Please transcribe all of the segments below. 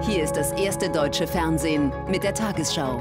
Hier ist das erste deutsche Fernsehen mit der Tagesschau.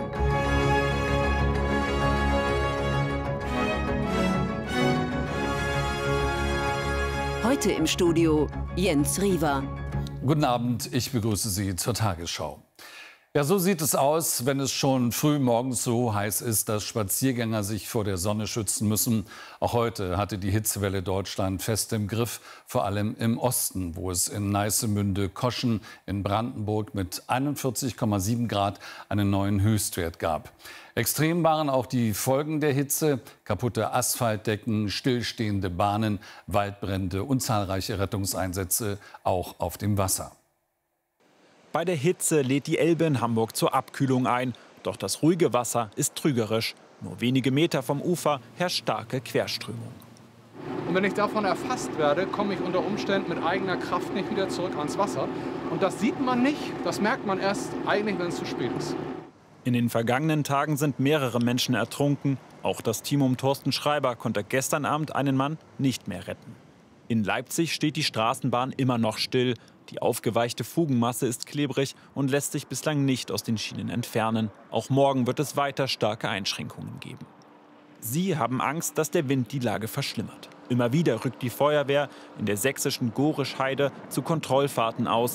Heute im Studio Jens Riva. Guten Abend, ich begrüße Sie zur Tagesschau. Ja, so sieht es aus, wenn es schon früh morgens so heiß ist, dass Spaziergänger sich vor der Sonne schützen müssen. Auch heute hatte die Hitzewelle Deutschland fest im Griff, vor allem im Osten, wo es in Neissemünde-Koschen in Brandenburg mit 41,7 Grad einen neuen Höchstwert gab. Extrem waren auch die Folgen der Hitze: kaputte Asphaltdecken, stillstehende Bahnen, Waldbrände und zahlreiche Rettungseinsätze, auch auf dem Wasser. Bei der Hitze lädt die Elbe in Hamburg zur Abkühlung ein. Doch das ruhige Wasser ist trügerisch. Nur wenige Meter vom Ufer herrscht starke Querströmung. Und wenn ich davon erfasst werde, komme ich unter Umständen mit eigener Kraft nicht wieder zurück ans Wasser. Und das sieht man nicht, das merkt man erst eigentlich, wenn es zu spät ist. In den vergangenen Tagen sind mehrere Menschen ertrunken. Auch das Team um Thorsten Schreiber konnte gestern Abend einen Mann nicht mehr retten. In Leipzig steht die Straßenbahn immer noch still. Die aufgeweichte Fugenmasse ist klebrig und lässt sich bislang nicht aus den Schienen entfernen. Auch morgen wird es weiter starke Einschränkungen geben. Sie haben Angst, dass der Wind die Lage verschlimmert. Immer wieder rückt die Feuerwehr in der sächsischen Gorischheide zu Kontrollfahrten aus.